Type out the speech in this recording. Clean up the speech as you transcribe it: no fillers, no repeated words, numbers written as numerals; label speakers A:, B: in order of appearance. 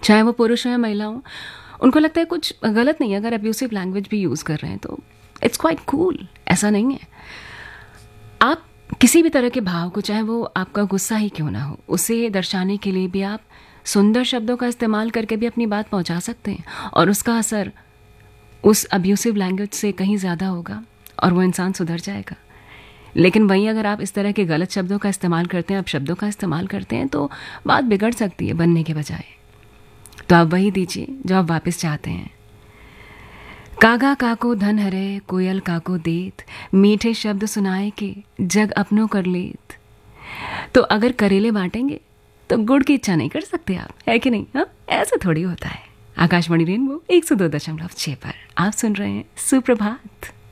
A: चाहे वो पुरुष हो या महिला हो, उनको लगता है कुछ गलत नहीं है अगर अब्यूसिव लैंग्वेज भी यूज़ कर रहे हैं, तो इट्स क्वाइट कूल, ऐसा नहीं है। आप किसी भी तरह के भाव को, चाहे वो आपका गुस्सा ही क्यों ना हो, उसे दर्शाने के लिए भी आप सुंदर शब्दों का इस्तेमाल करके भी अपनी बात पहुंचा सकते हैं, और उसका असर उस अब्यूसिव लैंग्वेज से कहीं ज़्यादा होगा और वो इंसान सुधर जाएगा। लेकिन वहीं अगर आप इस तरह के गलत शब्दों का इस्तेमाल करते हैं, आप शब्दों का इस्तेमाल करते हैं, तो बात बिगड़ सकती है बनने के बजाय। तो आप वही दीजिए जो आप वापस चाहते हैं। कागा काको धन हरे, कोयल काको देत, मीठे शब्द सुनाए के जग अपनों कर लेत। तो अगर करेले बांटेंगे तो गुड़ की इच्छा नहीं कर सकते आप, है कि नहीं? हाँ, ऐसा थोड़ी होता है। आकाशवाणी रेनबो 102.6 पर आप सुन रहे हैं सुप्रभात।